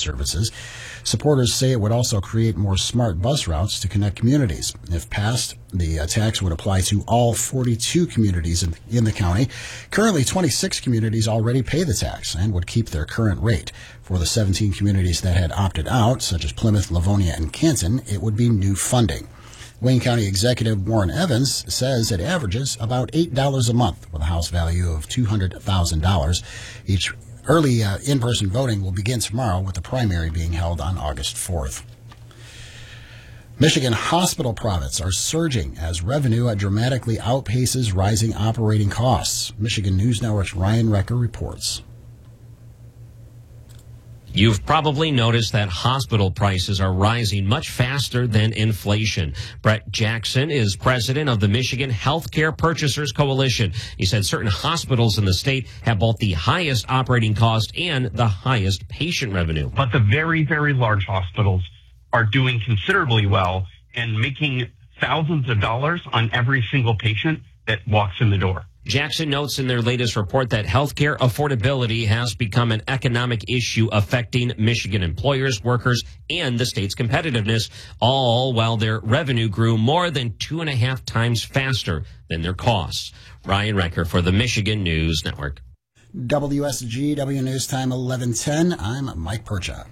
services. Supporters say it would also create more smart bus routes to connect communities. If passed, the tax would apply to all 42 communities in the county. Currently, 26 communities already pay the tax and would keep their current rate. For the 17 communities that had opted out, such as Plymouth, Livonia, and Canton, it would be new funding. Wayne County Executive Warren Evans says it averages about $8 a month with a house value of $200,000. Each early in-person voting will begin tomorrow, with the primary being held on August 4th. Michigan hospital profits are surging as revenue dramatically outpaces rising operating costs. Michigan News Network's Ryan Recker reports. You've probably noticed that hospital prices are rising much faster than inflation. Brett Jackson is president of the Michigan Healthcare Purchasers Coalition. He said certain hospitals in the state have both the highest operating cost and the highest patient revenue. But the very, very large hospitals are doing considerably well and making thousands of dollars on every single patient that walks in the door. Jackson notes in their latest report that healthcare affordability has become an economic issue affecting Michigan employers, workers, and the state's competitiveness, all while their revenue grew more than 2.5 times faster than their costs. Ryan Recker for the Michigan News Network. WSGW News Time 11:10. I'm Mike Percha.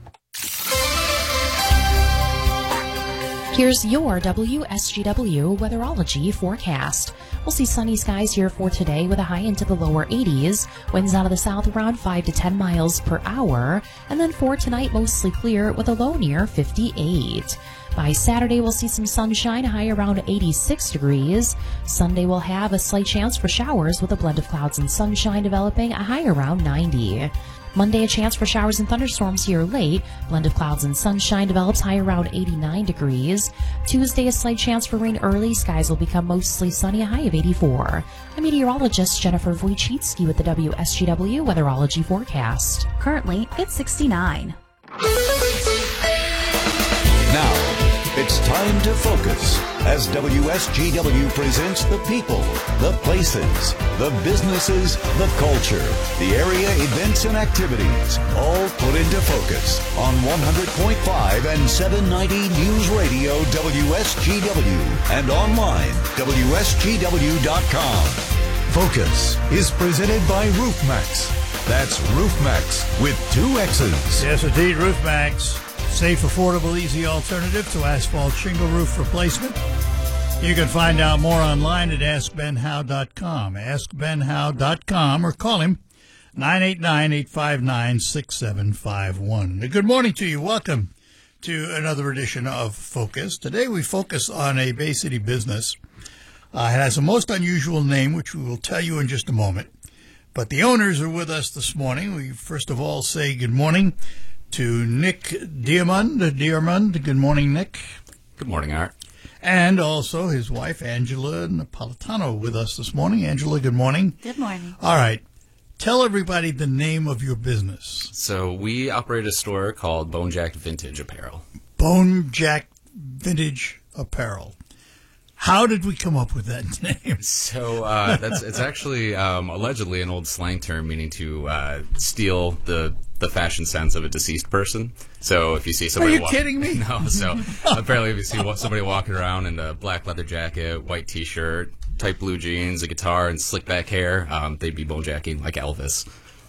Here's your WSGW weatherology forecast. We'll see sunny skies here for today with a high into the lower 80s, winds out of the south around 5 to 10 miles per hour, and then for tonight mostly clear with a low near 58. By Saturday, we'll see some sunshine, high around 86 degrees. Sunday, we'll have a slight chance for showers with a blend of clouds and sunshine developing, a high around 90. Monday, a chance for showers and thunderstorms here late. Blend of clouds and sunshine develops, high around 89 degrees. Tuesday, a slight chance for rain early. Skies will become mostly sunny, a high of 84. I'm meteorologist Jennifer Wojcicki with the WSGW weatherology forecast. Currently, it's 69. Now, it's time to focus as WSGW presents the people, the places, the businesses, the culture, the area events and activities, all put into focus on 100.5 and 790 News Radio WSGW and online WSGW.com. Focus is presented by RoofMax. That's RoofMax with 2 X's. Yes, indeed, RoofMax. Safe, affordable, easy alternative to asphalt shingle roof replacement. You can find out more online at AskBenHow.com. AskBenHow.com or call him 989-859-6751. Good morning to you. Welcome to another edition of Focus. Today we focus on a Bay City business. It has a most unusual name, which we will tell you in just a moment. But the owners are with us this morning. We first of all say good morning to Nick Diamond. Good morning, Nick. Good morning, Art. And also his wife, Angela Napolitano, with us this morning. Angela, good morning. Good morning. All right. Tell everybody the name of your business. So we operate a store called Bone Jack Vintage Apparel. Bone Jack Vintage Apparel. How did we come up with that name? So it's actually allegedly an old slang term meaning to steal the fashion sense of a deceased person. So if you see somebody... Are you kidding me? No, so apparently if you see somebody walking around in a black leather jacket, white T-shirt, tight blue jeans, a guitar, and slick back hair, they'd be bone jacking like Elvis.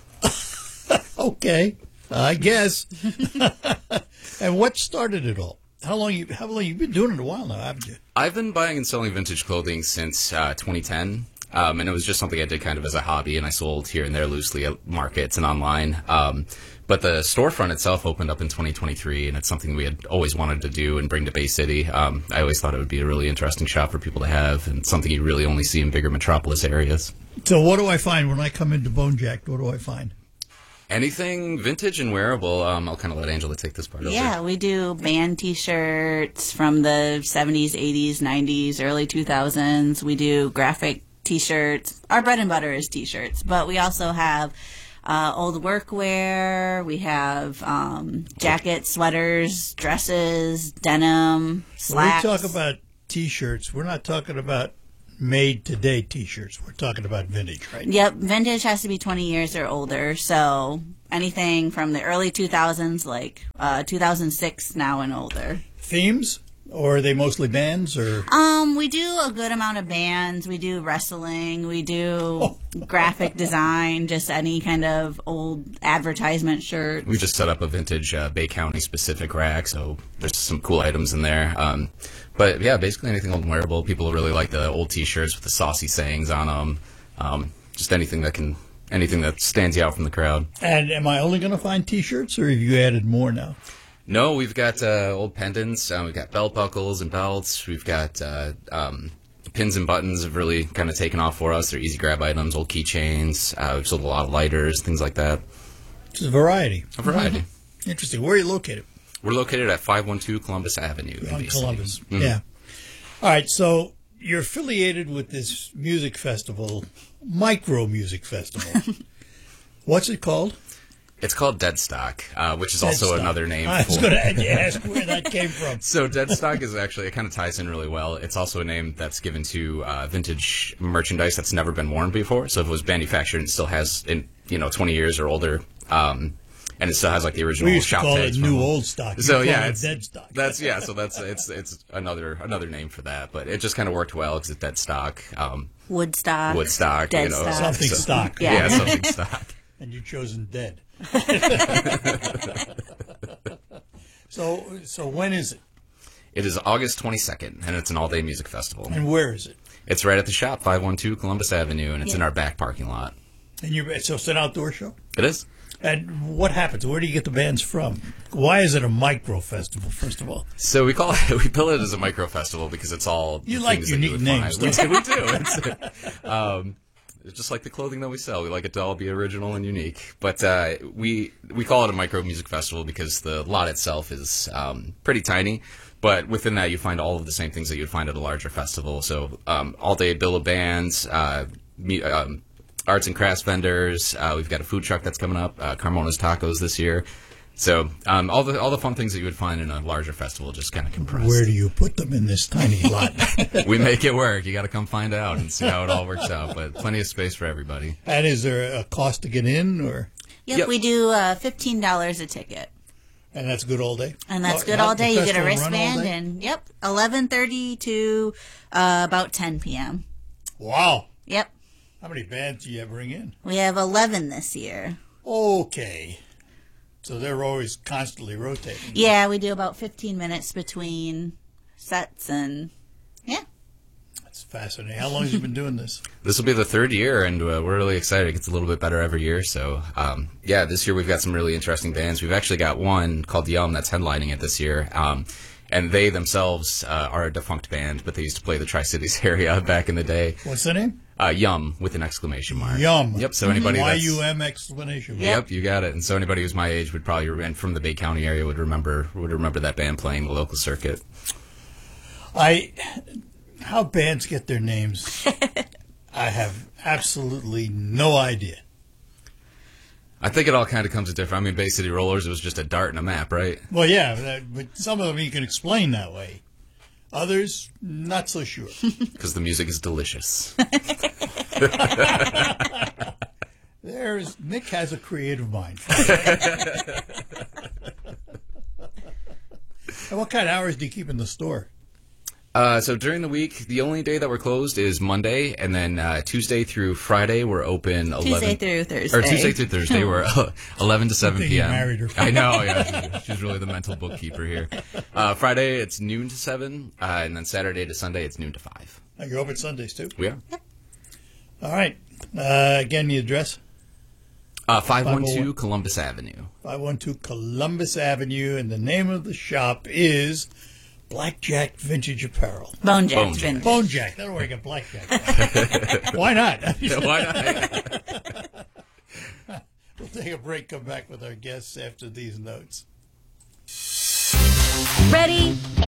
Okay, I guess. And what started it all? How long you've been doing it a while now, haven't you? I've been buying and selling vintage clothing since 2010. And it was just something I did kind of as a hobby, and I sold here and there loosely at markets and online. But the storefront itself opened up in 2023, and it's something we had always wanted to do and bring to Bay City. I always thought it would be a really interesting shop for people to have, and something you really only see in bigger metropolis areas. So what do I find when I come into Bone Jack? What do I find? Anything vintage and wearable. I'll kind of let Angela take this part over. Yeah, we do band T-shirts from the 70s, 80s, 90s, early 2000s. We do graphic T-shirts. Our bread and butter is T-shirts, but we also have old workwear. We have jackets, sweaters, dresses, denim, slacks. When we talk about T-shirts, we're not talking about made today T-shirts. We're talking about vintage, right? Yep, vintage has to be 20 years or older. So anything from the early 2000s, like 2006 now and older. Themes, or are they mostly bands, or? We do a good amount of bands. We do wrestling. We do graphic design, just any kind of old advertisement shirt. We just set up a vintage Bay County specific rack, so there's some cool items in there. But yeah, basically anything old and wearable. People really like the old T-shirts with the saucy sayings on them. Just anything that stands you out from the crowd. And am I only going to find T-shirts, or have you added more now? No, we've got old pendants. We've got belt buckles and belts. We've got pins and buttons have really kind of taken off for us. They're easy grab items, old keychains. We've sold a lot of lighters, things like that. It's a variety. A variety. Interesting. Where are you located? We're located at 512 Columbus Avenue in On BC. Columbus. Mm-hmm. Yeah. All right. So you're affiliated with this music festival, Micro Music Festival. What's it called? It's called Deadstock, which is also another name. I was going to ask where that came from. So Deadstock is actually, it kind of ties in really well. It's also a name that's given to vintage merchandise that's never been worn before. So if it was manufactured and still has, 20 years or older, and it still has like the original We used to shop call tags it from new them. old stock. You So call yeah, it it's dead stock. It's another name for that. But it just kind of worked well because it's Deadstock. Woodstock. Dead stock. Something stock. Yeah. Something stock. And you've chosen dead. So when is it? It is August 22nd, and it's an all-day music festival. And where is it? It's right at the shop, 512 Columbus Avenue, and it's in our back parking lot. And so it's an outdoor show? It is. And what happens? Where do you get the bands from? Why is it a micro festival, first of all? So we bill it as a micro festival because it's all You the like things that unique would names, find. don't you? We do. It's just like the clothing that we sell. We like it to all be original and unique. But we call it a micro music festival because the lot itself is pretty tiny. But within that, you find all of the same things that you'd find at a larger festival. So all day bill of bands, arts and crafts vendors. We've got a food truck that's coming up, Carmona's Tacos this year. So all the fun things that you would find in a larger festival just kind of compressed. Where do you put them in this tiny lot? We make it work. You got to come find out and see how it all works out. But plenty of space for everybody. And is there a cost to get in, or? Yep, we do $15 a ticket. And that's good all day? And that's good all day. You get a wristband, and 11:30 to about 10 p.m. Wow. Yep. How many bands do you bring in? We have 11 this year. Okay. So they're always constantly rotating. Yeah, we do about 15 minutes between sets, and That's fascinating. How long have you been doing this? This will be the third year, and we're really excited. It gets a little bit better every year. So, this year we've got some really interesting bands. We've actually got one called Yum that's headlining it this year. And they themselves are a defunct band, but they used to play the Tri-Cities area back in the day. What's the name? Yum with an exclamation mark. Yum. Yep. So anybody that's Y-U-M exclamation mark. Yep, you got it. And so anybody who's my age would probably, and from the Bay County area, would remember that band playing the local circuit. How bands get their names, I have absolutely no idea. I think it all kind of comes to different. I mean, Bay City Rollers, it was just a dart and a map, right? Well, yeah, but some of them you can explain that way. Others, not so sure. Because the music is delicious. Nick has a creative mind. And what kind of hours do you keep in the store? So during the week, the only day that we're closed is Monday, and then Tuesday through Friday we're open 11. Tuesday through Thursday. Or Tuesday through Thursday we're 11 to 7 I think p.m. you married her. I know, yeah, she's really the mental bookkeeper here. Friday it's noon to 7, and then Saturday to Sunday it's noon to 5. Are you open Sundays too? We are. All right. Again, the address? 512 Columbus Avenue. 512 Columbus Avenue, and the name of the shop is Blackjack Vintage Apparel. Bone Jack. Bone Jack. Bone Jack. That's where I get Blackjack. Why not? Why not? We'll take a break, come back with our guests after these notes. Ready?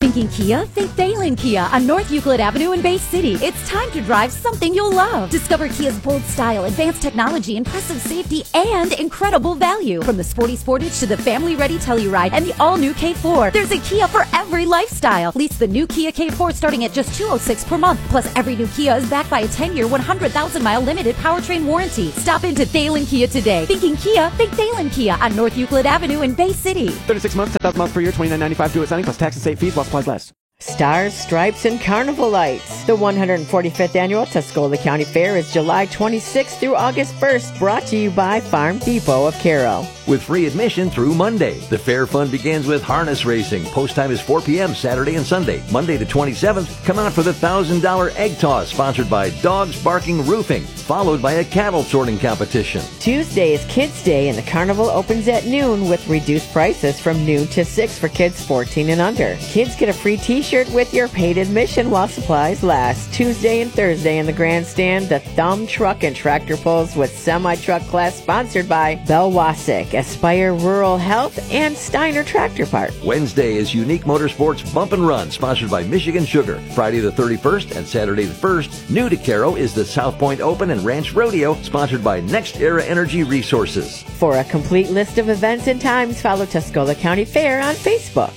Thinking Kia? Think Thalen Kia on North Euclid Avenue in Bay City. It's time to drive something you'll love. Discover Kia's bold style, advanced technology, impressive safety, and incredible value. From the sporty Sportage to the family-ready Telluride and the all-new K4. There's a Kia for every lifestyle. Lease the new Kia K4 starting at just $206 per month. Plus, every new Kia is backed by a 10-year, 100,000-mile limited powertrain warranty. Stop into Thalen Kia today. Thinking Kia? Think Thalen Kia on North Euclid Avenue in Bay City. 36 months, 10,000 miles per year, $29.95 due at signing, plus tax and state fees, while supplies last. Stars, Stripes, and Carnival Lights. The 145th Annual Tuscola County Fair is July 26th through August 1st, brought to you by Farm Depot of Carroll. With free admission through Monday. The fair fun begins with harness racing. Post time is 4 p.m. Saturday and Sunday. Monday the 27th, come out for the $1,000 egg toss, sponsored by Dogs Barking Roofing, followed by a cattle sorting competition. Tuesday is Kids Day, and the carnival opens at noon with reduced prices from noon to 6 for kids 14 and under. Kids get a free t-shirt with your paid admission while supplies last. Tuesday and Thursday in the grandstand, the Thumb Truck and Tractor Pulls with Semi-Truck class, sponsored by Bell Wassick, Aspire Rural Health, and Steiner Tractor Park. Wednesday is Unique Motorsports Bump and Run, sponsored by Michigan Sugar. Friday the 31st and Saturday the 1st, new to Caro, is the South Point Open and Ranch Rodeo, sponsored by Next Era Energy Resources. For a complete list of events and times, follow Tuscola County Fair on Facebook.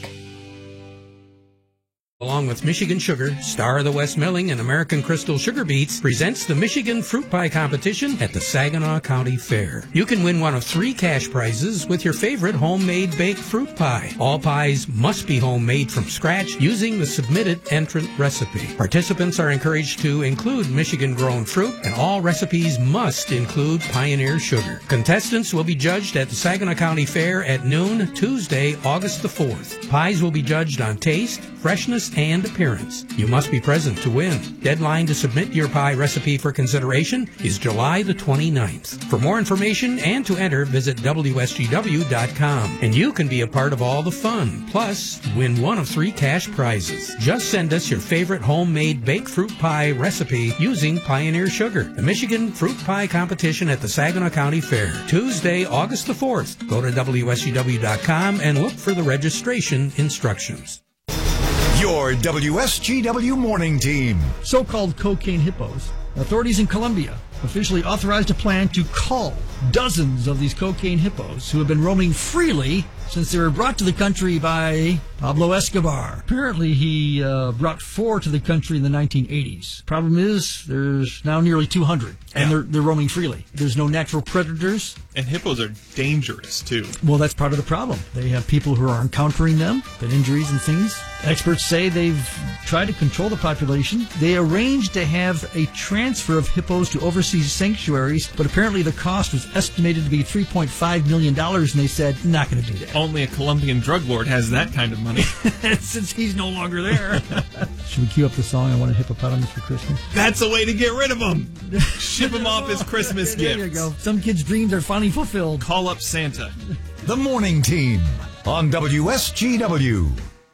Along with Michigan Sugar, Star of the West Milling, and American Crystal Sugar Beets, presents the Michigan Fruit Pie Competition at the Saginaw County Fair. You can win one of 3 cash prizes with your favorite homemade baked fruit pie. All pies must be homemade from scratch using the submitted entrant recipe. Participants are encouraged to include Michigan-grown fruit, and all recipes must include Pioneer sugar. Contestants will be judged at the Saginaw County Fair at noon, Tuesday, August the 4th. Pies will be judged on taste, freshness, and appearance. You must be present to win. Deadline to submit your pie recipe for consideration is July the 29th. For more information and to enter, visit WSGW.com. And you can be a part of all the fun. Plus, win one of 3 cash prizes. Just send us your favorite homemade baked fruit pie recipe using Pioneer Sugar. The Michigan Fruit Pie Competition at the Saginaw County Fair. Tuesday, August the 4th. Go to WSGW.com and look for the registration instructions. Your WSGW morning team. So-called cocaine hippos. Authorities in Colombia officially authorized a plan to cull dozens of these cocaine hippos who have been roaming freely since they were brought to the country by Pablo Escobar. Apparently, he brought 4 to the country in the 1980s. Problem is, there's now nearly 200, and they're roaming freely. There's no natural predators. And hippos are dangerous, too. Well, that's part of the problem. They have people who are encountering them, get injuries and things. Experts say they've tried to control the population. They arranged to have a transfer of hippos to overseas sanctuaries, but apparently the cost was estimated to be $3.5 million, and they said, not going to do that. Only a Colombian drug lord has that kind of money. Since he's no longer there. Should we cue up the song, I Want a Hippopotamus for Christmas? That's a way to get rid of them. Ship them off as Christmas gifts. There you go. Some kids' dreams are finally fulfilled. Call up Santa. The morning team on WSGW.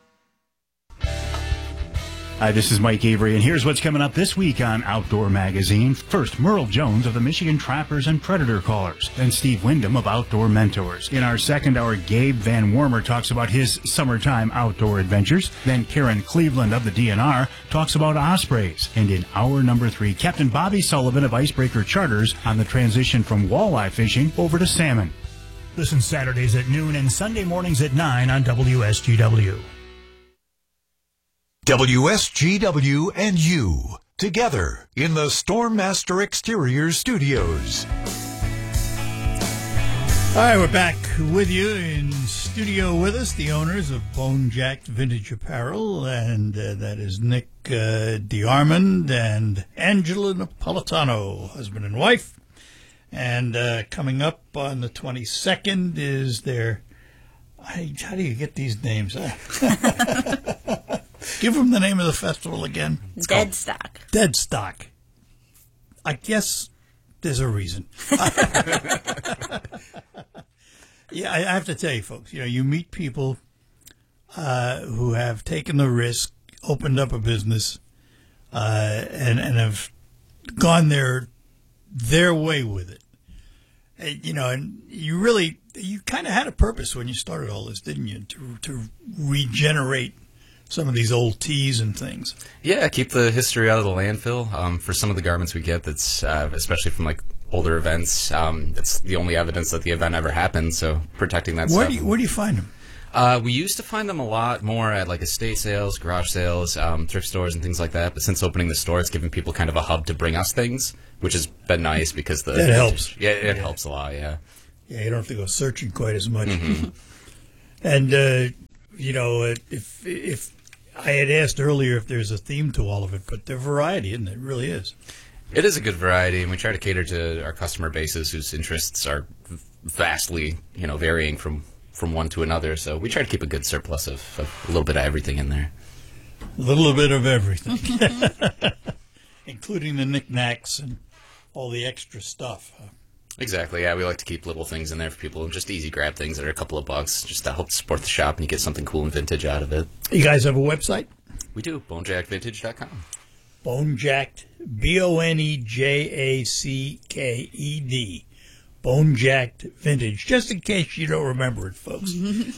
Hi, this is Mike Avery, and here's what's coming up this week on Outdoor Magazine. First, Merle Jones of the Michigan Trappers and Predator Callers, then Steve Wyndham of Outdoor Mentors. In our second hour, Gabe Van Wormer talks about his summertime outdoor adventures. Then Karen Cleveland of the DNR talks about ospreys. And in hour number 3, Captain Bobby Sullivan of Icebreaker Charters on the transition from walleye fishing over to salmon. Listen Saturdays at noon and Sunday mornings at 9 on WSGW. WSGW and you, together in the Stormmaster Exteriors studios. All right, we're back with you in studio with us, the owners of Bone Jacked Vintage Apparel, and that is Nick DeArmond and Angela Napolitano, husband and wife. And coming up on the 22nd is their... How do you get these names? Give them the name of the festival again. Deadstock. Deadstock. I guess there's a reason. Yeah, I have to tell you, folks, you meet people who have taken the risk, opened up a business, and have gone their way with it. And you kind of had a purpose when you started all this, didn't you? To regenerate some of these old tees and things. Yeah, keep the history out of the landfill. For some of the garments we get, that's especially from like older events, it's the only evidence that the event ever happened. So protecting that Where stuff. do you find them? We used to find them a lot more at like estate sales, garage sales, thrift stores, and things like that. But since opening the store, it's given people kind of a hub to bring us things, which has been nice because that helps. Yeah, it helps a lot. Yeah. Yeah, you don't have to go searching quite as much. Mm-hmm. And if I had asked earlier if there's a theme to all of it, but there's variety, isn't it? It really is. It is a good variety, and we try to cater to our customer bases whose interests are vastly, varying from one to another. So we try to keep a good surplus of a little bit of everything in there. A little bit of everything, including the knickknacks and all the extra stuff. Exactly, yeah. We like to keep little things in there for people, just easy grab things that are a couple of bucks, just to help support the shop and you get something cool and vintage out of it. You guys have a website? We do, bonejackvintage.com. Bonejacked, Bonejacked, Bonejacked Vintage, just in case you don't remember it, folks.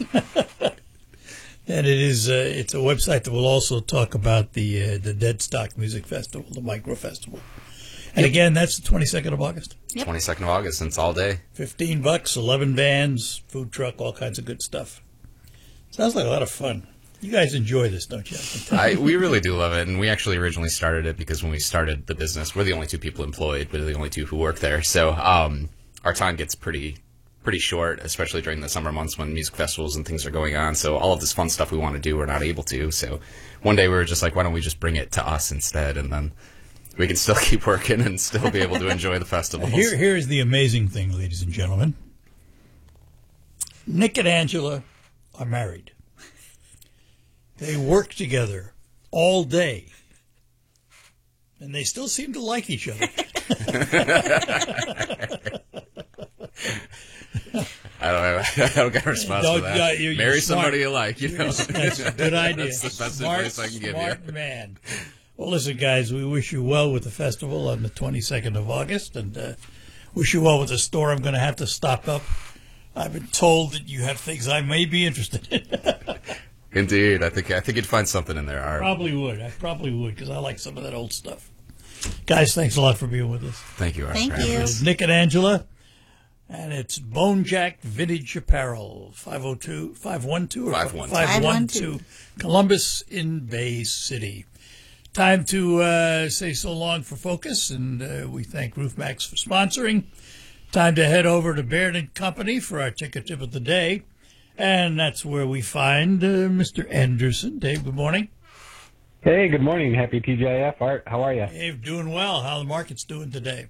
And it's a website that will also talk about the Dead Stock Music Festival, the Micro Festival. And again, that's the 22nd of August. Yep. 22nd of August, and it's all day. $15, 11 bands, food truck, all kinds of good stuff. Sounds like a lot of fun. You guys enjoy this, don't you? We really do love it, and we actually originally started it because when we started the business, we're the only two people employed. We're the only two who work there. So our time gets pretty short, especially during the summer months when music festivals and things are going on. So all of this fun stuff we want to do, we're not able to. So one day we were just like, why don't we just bring it to us instead? And then we can still keep working and still be able to enjoy the festivals. Here's the amazing thing, ladies and gentlemen. Nick and Angela are married. They work together all day, and they still seem to like each other. I don't got a response to that. Marry somebody you like, That's a good idea. That's the best Smart, advice I can give you. Smart man. Well, listen, guys, we wish you well with the festival on the 22nd of August, and wish you well with the store. I'm going to have to stock up. I've been told that you have things I may be interested in. Indeed. I think you'd find something in there, Art. I probably would, because I like some of that old stuff. Guys, thanks a lot for being with us. Thank you, Art. Thank you. Nick and Angela, and it's Bonejacked Vintage Apparel, 512 Columbus in Bay City. Time to say so long for Focus, and we thank RoofMax for sponsoring. Time to head over to Baird & Company for our ticker tip of the day, and that's where we find Mr. Anderson. Dave, good morning. Hey, good morning. Happy TGIF. Art, how are you? Dave, doing well. How the market's doing today?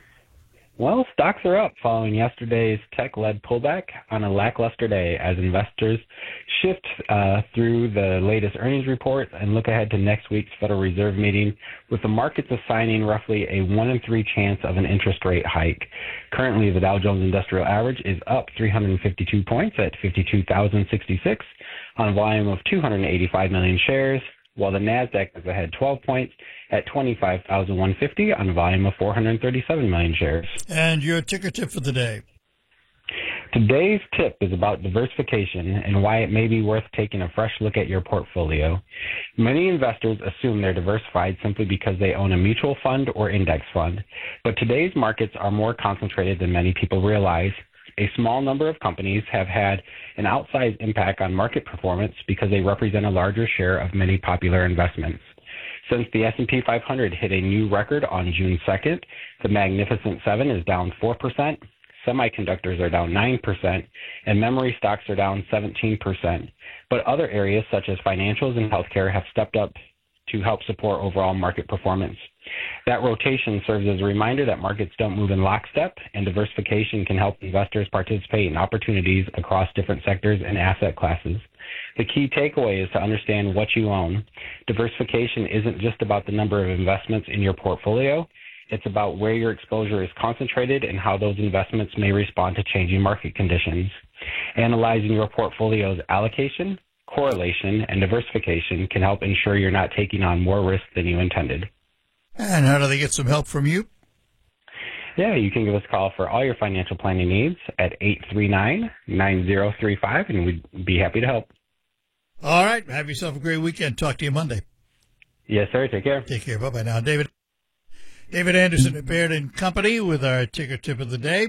Well, stocks are up following yesterday's tech-led pullback on a lackluster day as investors shift through the latest earnings report and look ahead to next week's Federal Reserve meeting, with the markets assigning roughly a 1 in 3 chance of an interest rate hike. Currently, the Dow Jones Industrial Average is up 352 points at 52,066 on a volume of 285 million shares, while the NASDAQ is ahead 12 points at 25,150 on a volume of 437 million shares. And your ticker tip for the day? Today's tip is about diversification and why it may be worth taking a fresh look at your portfolio. Many investors assume they're diversified simply because they own a mutual fund or index fund, but today's markets are more concentrated than many people realize. A small number of companies have had an outsized impact on market performance because they represent a larger share of many popular investments. Since the S&P 500 hit a new record on June 2nd, the Magnificent Seven is down 4%, semiconductors are down 9%, and memory stocks are down 17%. But other areas such as financials and healthcare have stepped up to help support overall market performance. That rotation serves as a reminder that markets don't move in lockstep, and diversification can help investors participate in opportunities across different sectors and asset classes. The key takeaway is to understand what you own. Diversification isn't just about the number of investments in your portfolio. It's about where your exposure is concentrated and how those investments may respond to changing market conditions. Analyzing your portfolio's allocation, correlation, and diversification can help ensure you're not taking on more risk than you intended. And how do they get some help from you? Yeah, you can give us a call for all your financial planning needs at 839-9035, and we'd be happy to help. All right. Have yourself a great weekend. Talk to you Monday. Yes, sir. Take care. Take care. Bye-bye now. David Anderson at Baird & Company with our ticker tip of the day.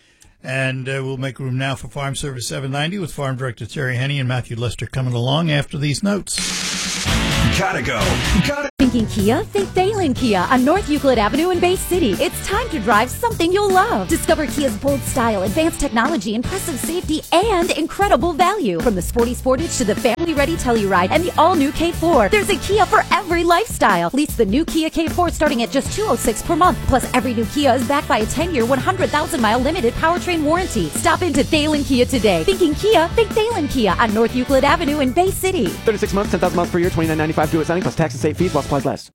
And we'll make room now for Farm Service 790 with Farm Director Terry Henney and Matthew Lester coming along after these notes. Gotta go. Thinking Kia? Think Thalen Kia on North Euclid Avenue in Bay City. It's time to drive something you'll love. Discover Kia's bold style, advanced technology, impressive safety, and incredible value. From the sporty Sportage to the family-ready Telluride and the all-new K4. There's a Kia for every lifestyle. Lease the new Kia K4 starting at just $206 per month. Plus, every new Kia is backed by a 10-year, 100,000-mile limited powertrain warranty. Stop into Thalen Kia today. Thinking Kia? Think Thalen Kia on North Euclid Avenue in Bay City. 36 months, 10,000 miles per year, $29.95 due at signing plus tax and state fees while supplies last.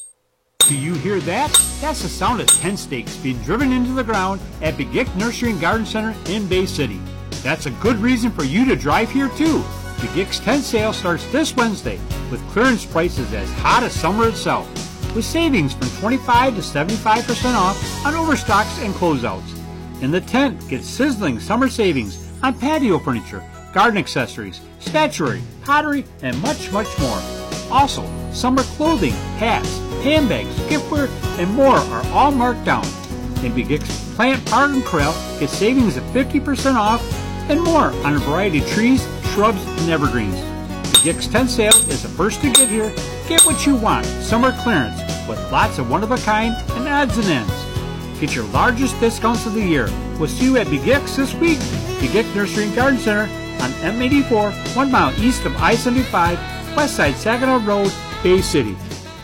Do you hear that? That's the sound of 10 stakes being driven into the ground at Begic Nursery and Garden Center in Bay City. That's a good reason for you to drive here too. Begic's 10 sale starts this Wednesday with clearance prices as hot as summer itself, with savings from 25 to 75% off on overstocks and closeouts. In the tent, get sizzling summer savings on patio furniture, garden accessories, statuary, pottery, and much, much more. Also, summer clothing, hats, handbags, giftware, and more are all marked down. In Begic's Plant, Park, and Corral, get savings of 50% off and more on a variety of trees, shrubs, and evergreens. Begic's 10 sale is the first to get here. Get what you want, summer clearance, with lots of one-of-a-kind and odds and ends. Get your largest discounts of the year. We'll see you at Begic's this week. Begic Nursery and Garden Center on M84, 1 mile east of I-75, West Side Saginaw Road, Bay City.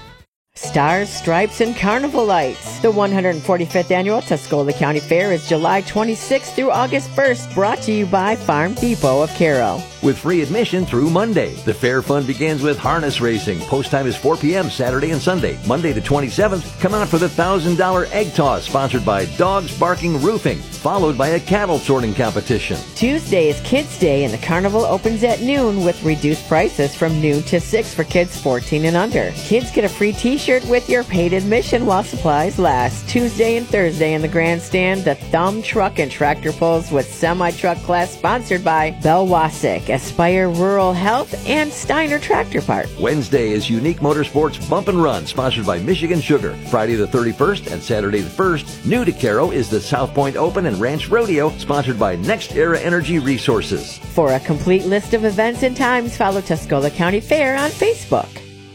Stars, Stripes, and Carnival Lights. The 145th Annual Tuscola County Fair is July 26th through August 1st, brought to you by Farm Depot of Carroll. With free admission through Monday. The fair fun begins with harness racing. Post time is 4 p.m. Saturday and Sunday. Monday the 27th, come out for the $1,000 egg toss sponsored by Dogs Barking Roofing, followed by a cattle sorting competition. Tuesday is Kids Day, and the carnival opens at noon with reduced prices from noon to 6 for kids 14 and under. Kids get a free t-shirt with your paid admission while supplies last. Tuesday and Thursday in the grandstand, the Thumb Truck and Tractor Pulls with Semi-Truck Class sponsored by Belwasic, Aspire Rural Health, and Steiner Tractor Park. Wednesday is Unique Motorsports Bump and Run, sponsored by Michigan Sugar. Friday the 31st and Saturday the 1st, new to Caro is the South Point Open and Ranch Rodeo, sponsored by Next Era Energy Resources. For a complete list of events and times, follow Tuscola County Fair on Facebook.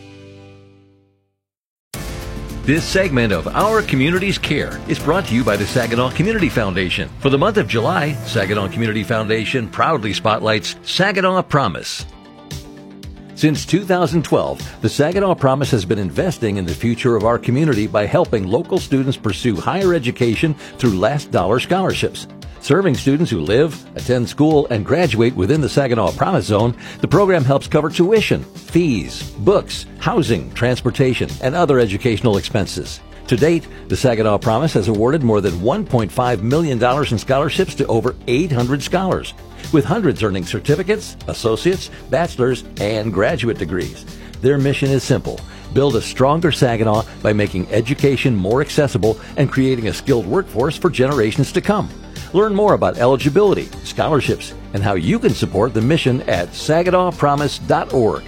This segment of Our Community's Care is brought to you by the Saginaw Community Foundation. For the month of July, Saginaw Community Foundation proudly spotlights Saginaw Promise. Since 2012, the Saginaw Promise has been investing in the future of our community by helping local students pursue higher education through last dollar scholarships. Serving students who live, attend school, and graduate within the Saginaw Promise Zone, the program helps cover tuition, fees, books, housing, transportation, and other educational expenses. To date, the Saginaw Promise has awarded more than $1.5 million in scholarships to over 800 scholars, with hundreds earning certificates, associates, bachelor's, and graduate degrees. Their mission is simple: build a stronger Saginaw by making education more accessible and creating a skilled workforce for generations to come. Learn more about eligibility, scholarships, and how you can support the mission at saginawpromise.org.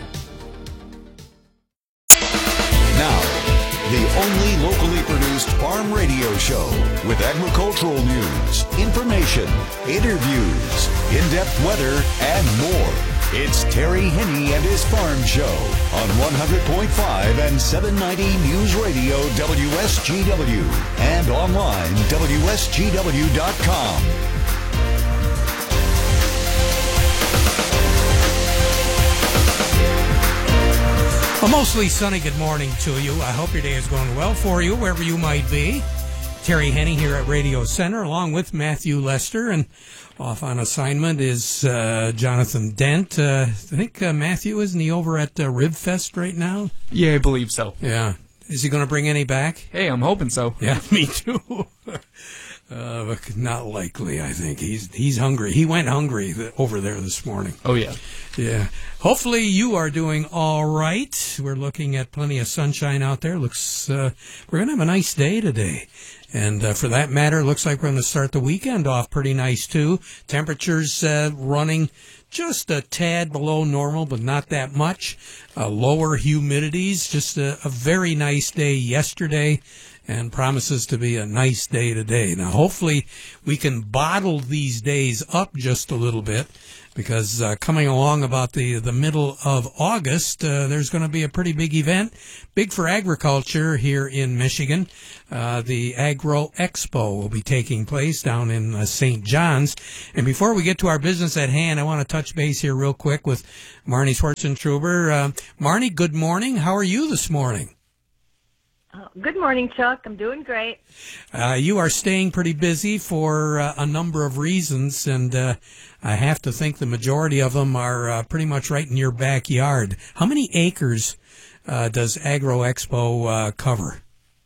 Now, the only locally produced farm radio show with agricultural news, information, interviews, in-depth weather, and more. It's Terry Henney and his Farm Show on 100.5 and 790 News Radio WSGW and online WSGW.com. A mostly sunny good morning to you. I hope your day is going well for you, wherever you might be. Terry Henney here at Radio Center, along with Matthew Lester, and off on assignment is Jonathan Dent. I think Matthew, isn't he over at RibFest right now? Yeah, I believe so. Yeah. Is he going to bring any back? Hey, I'm hoping so. Yeah, me too. But not likely, I think. He's hungry. He went hungry over there this morning. Oh, yeah. Yeah. Hopefully you are doing all right. We're looking at plenty of sunshine out there. Looks we're going to have a nice day today. And for that matter, looks like we're going to start the weekend off pretty nice, too. Temperatures running just a tad below normal, but not that much. Lower humidities, just a very nice day yesterday, and promises to be a nice day today. Now, hopefully we can bottle these days up just a little bit, because coming along about the middle of August, there's going to be a pretty big event, big for agriculture here in Michigan. The Agro Expo will be taking place down in St. John's. And before we get to our business at hand, I want to touch base here real quick with Marnie Schwartzentruber. Marnie, good morning. How are you this morning? Good morning, Chuck. I'm doing great. You are staying pretty busy for a number of reasons, and I have to think the majority of them are pretty much right in your backyard. How many acres does Agro Expo cover?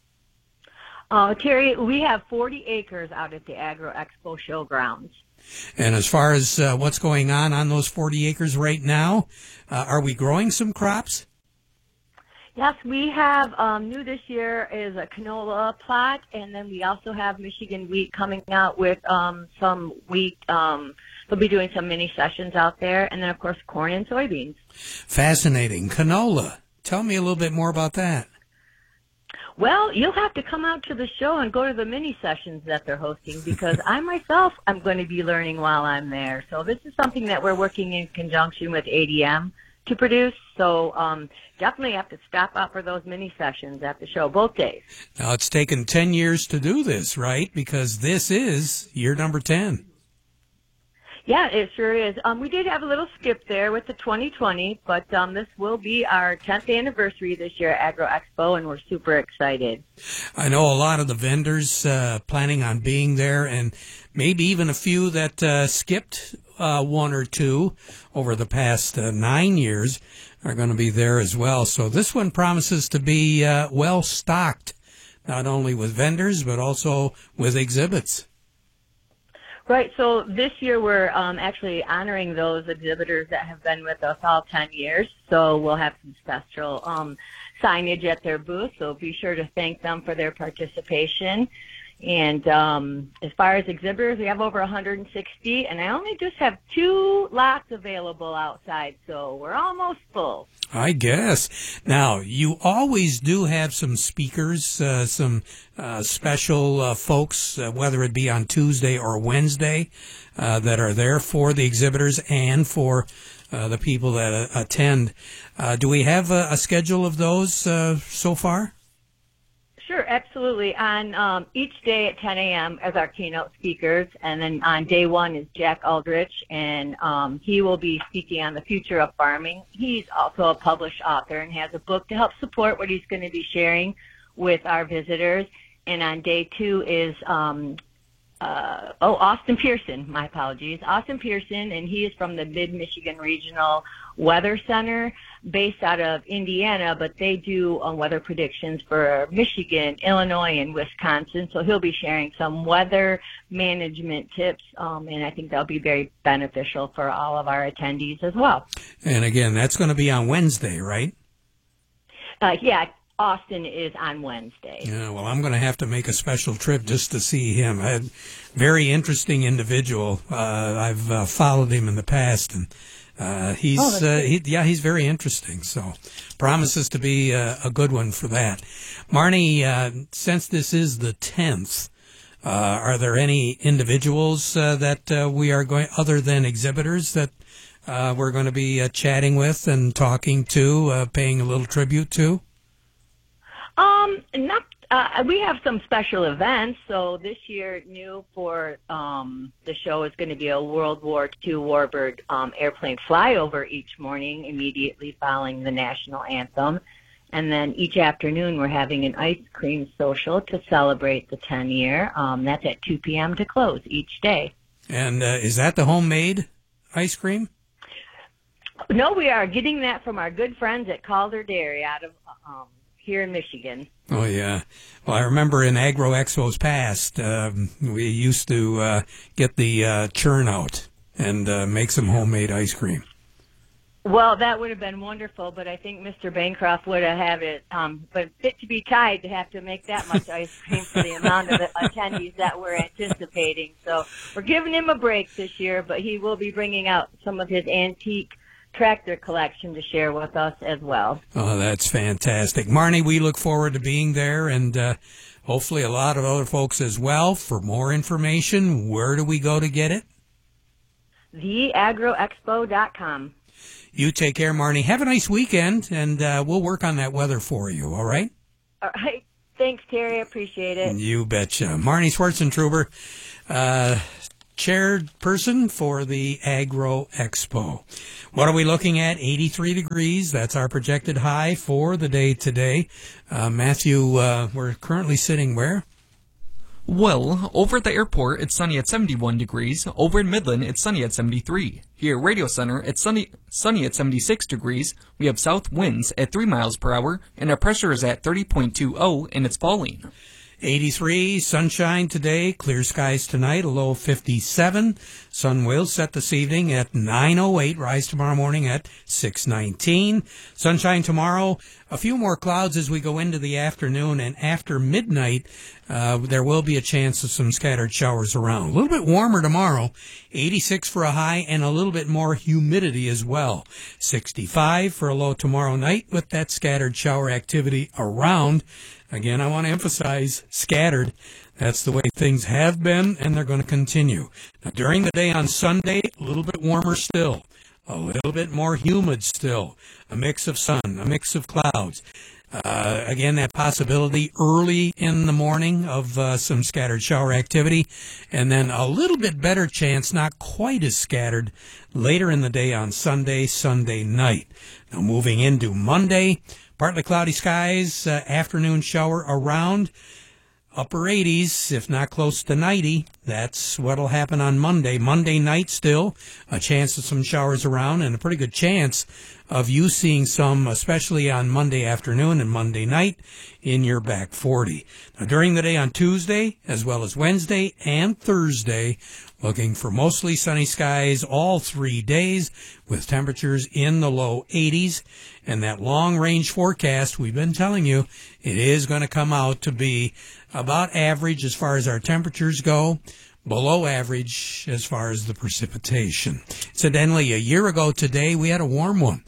Terry, we have 40 acres out at the Agro Expo showgrounds. And as far as what's going on those 40 acres right now, are we growing some crops? Yes, we have, new this year is a canola plot, and then we also have Michigan wheat coming out with some wheat. They'll be doing some mini sessions out there, and then, of course, corn and soybeans. Fascinating. Canola. Tell me a little bit more about that. Well, you'll have to come out to the show and go to the mini sessions that they're hosting, because I myself am going to be learning while I'm there. So this is something that we're working in conjunction with ADM to produce. So definitely have to stop out for those mini sessions at the show both days. Now, it's taken 10 years to do this, right? Because this is year number 10. Yeah, it sure is. We did have a little skip there with the 2020, but this will be our 10th anniversary this year at Agro Expo, and we're super excited. I know a lot of the vendors planning on being there, and maybe even a few that skipped one or two over the past 9 years are going to be there as well. So this one promises to be well stocked, not only with vendors, but also with exhibits. Right, so this year we're actually honoring those exhibitors that have been with us all 10 years. So we'll have some special signage at their booth, so be sure to thank them for their participation. And as far as exhibitors, we have over 160, and I only just have 2 lots available outside, so we're almost full. I guess. Now, you always do have some speakers, some special folks, whether it be on Tuesday or Wednesday, that are there for the exhibitors and for the people that attend. Do we have a schedule of those so far? Sure, absolutely. On each day at 10 a.m. as our keynote speakers, and then on day 1 is Jack Aldrich, and he will be speaking on the future of farming. He's also a published author and has a book to help support what he's going to be sharing with our visitors. And on day 2 is Austin Pearson. My apologies. Austin Pearson, and he is from the Mid-Michigan Regional Weather Center based out of Indiana, but they do weather predictions for Michigan, Illinois, and Wisconsin. So he'll be sharing some weather management tips, and I think that'll be very beneficial for all of our attendees as well. And again, that's going to be on Wednesday, right? Yeah. Austin is on Wednesday. Yeah, well, I'm going to have to make a special trip just to see him. Very interesting individual. I've followed him in the past, and he's very interesting. So promises to be a good one for that. Marnie, since this is the 10th, are there any individuals that we are going, other than exhibitors, that we're going to be chatting with and talking to, paying a little tribute to? We have some special events. So this year, new for the show is going to be a World War II warbird airplane flyover each morning, immediately following the national anthem. And then each afternoon, we're having an ice cream social to celebrate the 10-year. That's at 2 p.m. to close each day. And is that the homemade ice cream? No, we are getting that from our good friends at Calder Dairy out of here in Michigan. Oh, yeah. Well, I remember in Agro Expos past, we used to get the churn out and make some homemade ice cream. Well, that would have been wonderful, but I think Mr. Bancroft would have had it, but fit to be tied to have to make that much ice cream for the amount of attendees that we're anticipating. So we're giving him a break this year, but he will be bringing out some of his antique tractor collection to share with us as well. Oh, that's fantastic. Marnie, we look forward to being there, and hopefully a lot of other folks as well. For more information, where do we go to get it? TheAgroExpo.com. You take care, Marnie. Have a nice weekend, and we'll work on that weather for you, all right? All right. Thanks, Terry. I appreciate it. You betcha. Marnie Schwartzentruber, chairperson for the Agro Expo. What are we looking at? 83 degrees. That's our projected high for the day today. Matthew, we're currently sitting where? Well, over at the airport, it's sunny at 71 degrees. Over in Midland, it's sunny at 73. Here at Radio Center, it's sunny at 76 degrees. We have south winds at 3 miles per hour, and our pressure is at 30.20, and it's falling. 83, sunshine today, clear skies tonight, a low of 57. Sun will set this evening at 9:08, rise tomorrow morning at 6:19. Sunshine tomorrow, a few more clouds as we go into the afternoon, and after midnight, there will be a chance of some scattered showers around. A little bit warmer tomorrow, 86 for a high, and a little bit more humidity as well. 65 for a low tomorrow night with that scattered shower activity around. Again, I want to emphasize scattered. That's the way things have been, and they're going to continue. Now, during the day on Sunday, a little bit warmer still, a little bit more humid still, a mix of sun, a mix of clouds. Again, that possibility early in the morning of some scattered shower activity, and then a little bit better chance, not quite as scattered, later in the day on Sunday night. Now, moving into Monday, partly cloudy skies, afternoon shower around, upper 80s, if not close to 90. That's what'll happen on Monday. Monday night still, a chance of some showers around, and a pretty good chance of you seeing some, especially on Monday afternoon and Monday night, in your back 40. Now, during the day on Tuesday, as well as Wednesday and Thursday, looking for mostly sunny skies all 3 days with temperatures in the low 80s. And that long-range forecast, we've been telling you, it is going to come out to be about average as far as our temperatures go, below average as far as the precipitation. Incidentally, a year ago today, we had a warm one.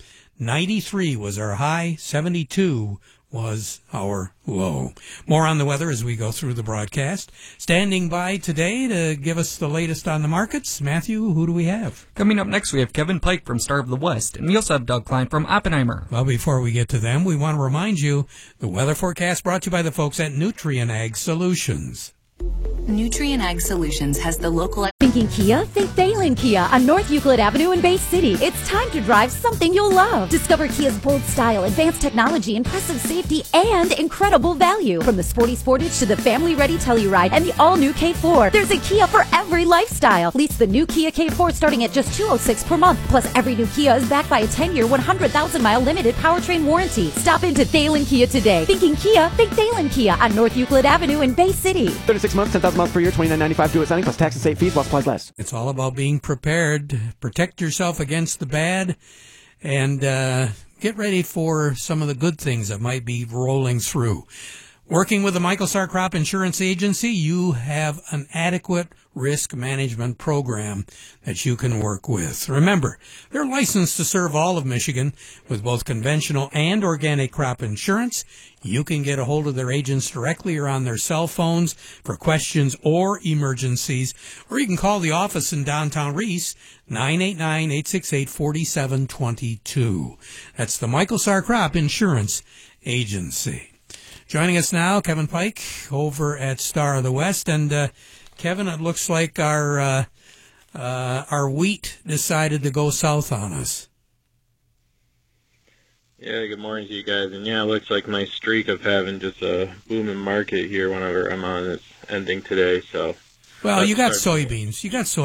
93 was our high, 72 was our low. More on the weather as we go through the broadcast. Standing by today to give us the latest on the markets, Matthew, who do we have? Coming up next, we have Kevin Pike from Star of the West, and we also have Doug Klein from Oppenheimer. Well, before we get to them, we want to remind you the weather forecast brought to you by the folks at Nutrien Ag Solutions. Nutrien Ag Solutions has the local... Thinking Kia? Think Thalen Kia on North Euclid Avenue in Bay City. It's time to drive something you'll love. Discover Kia's bold style, advanced technology, impressive safety, and incredible value. From the sporty Sportage to the family-ready Telluride and the all-new K4. There's a Kia for every lifestyle. Lease the new Kia K4 starting at just $206 per month. Plus, every new Kia is backed by a 10-year, 100,000-mile limited powertrain warranty. Stop into Thalen Kia today. Thinking Kia? Think Thalen Kia on North Euclid Avenue in Bay City. 36 months, 10,000 miles per year, $29.95 due at signing plus tax and state fees while supplies last. It's all about being prepared. Protect yourself against the bad, and get ready for some of the good things that might be rolling through. Working with the Michael Sarr Crop Insurance Agency, you have an adequate risk management program that you can work with. Remember, they're licensed to serve all of Michigan with both conventional and organic crop insurance. You can get a hold of their agents directly or on their cell phones for questions or emergencies, or you can call the office in downtown Reese, 989-868-4722. That's the Michael Sarr Crop Insurance Agency. Joining us now, Kevin Pike over at Star of the West. And Kevin, it looks like our wheat decided to go south on us. Yeah, good morning to you guys. And yeah, it looks like my streak of having just a booming market here whenever I'm on is ending today. So, well, you got soybeans.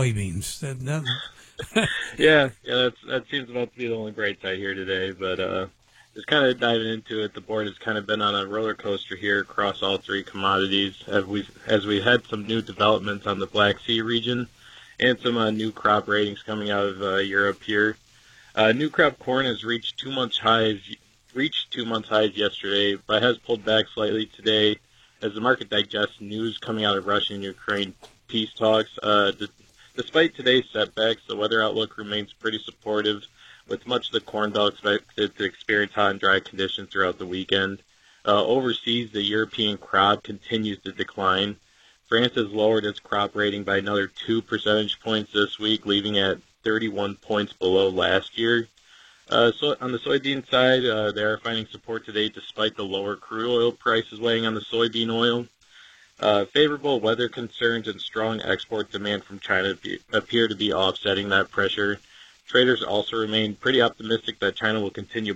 yeah, that seems about to be the only bright side here today. But just kind of diving into it, the board has kind of been on a roller coaster here across all three commodities as we had some new developments on the Black Sea region and some new crop ratings coming out of Europe here. New crop corn has reached 2 month highs yesterday, but has pulled back slightly today as the market digests news coming out of Russia and Ukraine peace talks. Despite today's setbacks, the weather outlook remains pretty supportive, with much of the Corn Belt expected to experience hot and dry conditions throughout the weekend. Overseas, the European crop continues to decline. France has lowered its crop rating by another 2 percentage points this week, leaving at 31 points below last year. So on the soybean side, they are finding support today despite the lower crude oil prices weighing on the soybean oil. Favorable weather concerns and strong export demand from China appear to be offsetting that pressure. Traders also remain pretty optimistic that China will continue